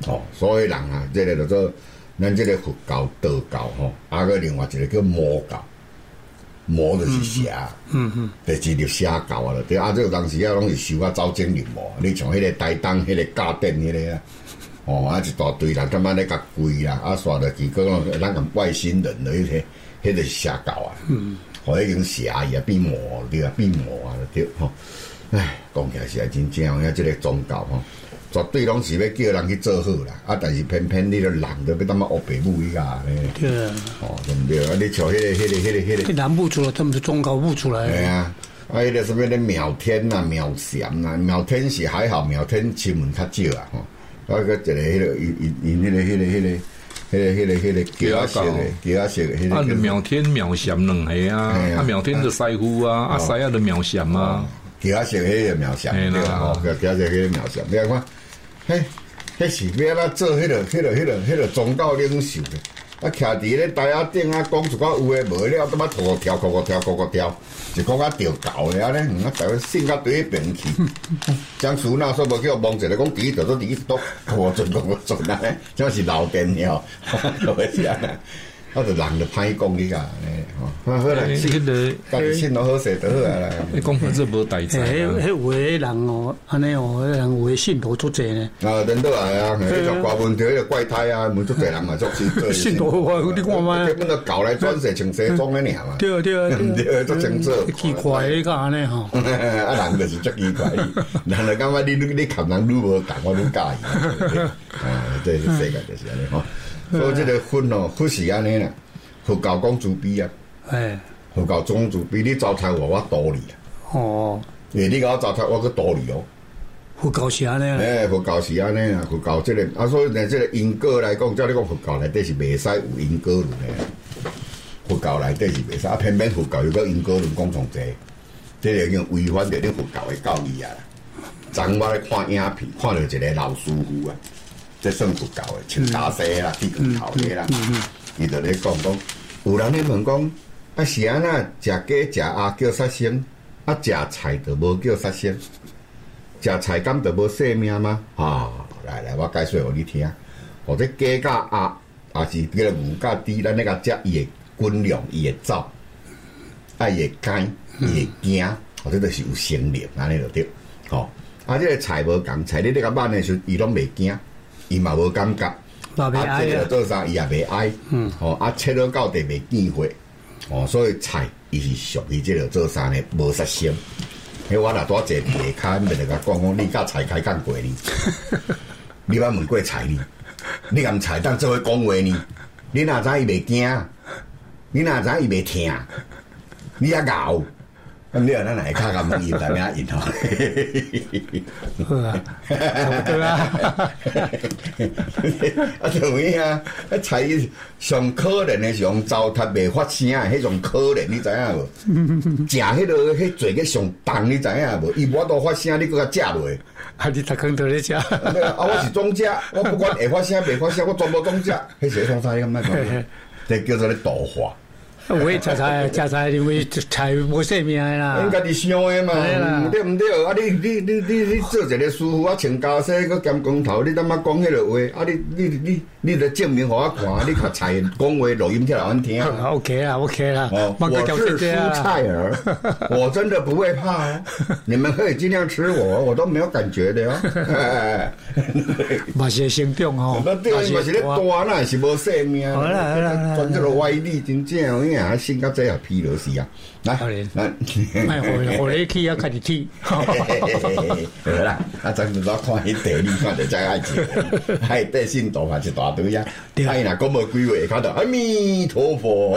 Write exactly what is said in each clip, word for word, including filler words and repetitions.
哦，所以人啊，这个叫做咱这个佛教、道教吼，啊个另外一个叫魔教，魔就是邪，嗯嗯，第二就邪教啊，对啊，这个当时啊拢是修啊走精灵魔，你像迄个台东、迄个家电、迄个啊，哦啊一大堆人干嘛咧甲跪啊，啊刷着几个咱讲外星人的迄个，迄个是邪教啊，嗯，互已经邪伊啊变魔对啊，变魔啊对吼，唉，讲起来是真正啊，这个宗教吼。绝对拢是要叫人去做好啦，啊！但是偏偏你个人都要他妈学爸母伊个咧。对啊，哦，对不对？啊，你像迄、那个、迄、那个、迄、那个、迄个，南部出来，他们是宗教部出来。对啊，啊，迄个什么咧妙天啊、妙禅啊，妙天是还好，妙天新闻较少啊，吼。啊，个一个迄个，因因因迄个、迄个、迄个、迄个、迄个、迄个叫啊色的，叫啊色的，迄个。啊， 妙天妙禅两个啊，啊，妙天就师傅啊，啊，师啊就妙禅啊。 叫啊色迄个妙禅，对啦，吼，叫啊色迄个妙禅，你看。嘿，迄是要安怎做迄个、迄个、迄个、迄个宗教领袖的，啊，徛伫咧台仔顶啊，讲一寡有诶无了，他妈跳跳、跳跳、跳跳、跳，就讲啊调教的安尼，啊，台湾性格对迄边去。江苏那说无叫蒙一个讲第一条都第一都，我准我准安尼，这是老电了，是安尼。啊，就人就歹讲你个，诶，吼，好啦， 迄个家己信都好势就好啊啦。 你讲法这无代志啊。 迄迄有诶人哦，安尼哦，迄人有诶信徒足济呢。 啊，轮到来啊，迄个怪问题，迄个怪胎啊，无足济人嘛，足是做。 信徒我你看嘛， 根本就搞来转世穿西装诶尔嘛。 对啊对啊对，足清楚。 奇怪诶个安尼吼。 啊，人就是足奇怪，人就感觉你你你看人愈无共，我愈介意。啊，这世界就是安尼吼。所以这个佛哦，佛是安尼啦，佛教讲慈悲啊，哎，佛教讲慈悲，你糟蹋我，我度你啊。哦，诶，你甲我糟蹋，我去度你哦。 佛教是安尼啦， 诶，佛教是安尼啊，佛教这个啊，所以呢，这个因果来讲，照你讲佛教内底是袂使有因果论诶，佛教内底是袂使，啊，偏偏佛教有个因果论讲从济，这个已经违反着你佛教诶教义啊。昨我咧看影片，看到一个老师傅啊。这算佛教的，穿假西啦，剃光头的啦，伊就咧讲讲，有人咧问讲，啊是安那食鸡食鸭叫杀生，啊食菜就无叫杀生，食菜敢就无生命吗？啊，来来，我解释互你听，或者鸡甲鸭，也是叫牛甲猪，咱咧甲食伊的滚量，伊的走，啊伊的肝，伊的惊，或者就是有生命，安尼就对，吼。啊，这个菜无共，菜你咧甲焖的时，伊拢袂惊。伊嘛无感觉，啊，这个做啥伊也袂爱，嗯，哦，啊，切到到地袂见血，哦，所以菜伊是属于这个做啥呢？无杀生。迄我若多坐伫下骹，免得甲讲讲，你甲菜开讲过呢？你捌问过菜呢？你含菜当做伙讲话呢？你若知伊袂惊，你若知伊袂疼，你也咬。咁你話咱嚟卡咁熱，大家熱頭。 對啊， 啊同伊啊，啊菜上可憐的上糟蹋未發聲的，迄種可憐你知影無？食迄個迄做個上重你知影無？伊無都發聲，你佫甲食落。 啊！你逐工都咧食。啊！ 我是總食，我不管會發聲未發聲，我全部總食。迄是創啥？你咁樣講？這叫做咧道化。 有诶，食菜食菜，因为菜无生命诶啦。 因家己想诶嘛，对毋对？啊，你你你你你做一个师傅，啊，穿家西，佮兼光头，你他妈讲迄个话，啊，你你你你得证明互我看，你甲菜讲话录音起来阮听。 OK 啦 ，OK 啦。 哦，我是蔬菜儿，我真的不会怕哦。你们可以尽量吃我，我都没有感觉的哦。 嘛是生长哦， 那对，嘛是咧大那是无生命。好啦好啦，传这个歪理真正。啊，性格这也疲劳死啊！来，来， 卖互互你去啊，家己去。好啦，啊，咱就再看迄地理，看着真爱情，海底信徒嘛一大堆啊。哎若讲无几位，看到阿弥陀佛。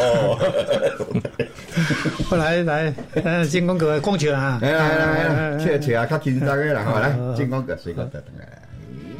好来来，呃，金光哥讲笑啊！ 来来来，笑笑啊，较轻松个啦，好来，金光哥随个得等来。